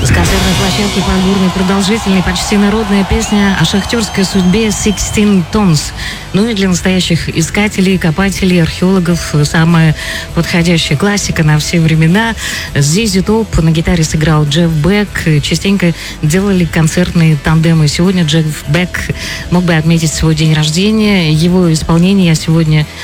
С концертной площадки Подгорной продолжительная, почти народная песня о шахтерской судьбе «Sixteen Tons». Ну и для настоящих искателей, копателей, археологов самая подходящая классика на все времена. ZZ Top на гитаре сыграл Джефф Бек. Частенько делали концертные тандемы. Сегодня Джефф Бек мог бы отметить свой день рождения. Его исполнение я сегодня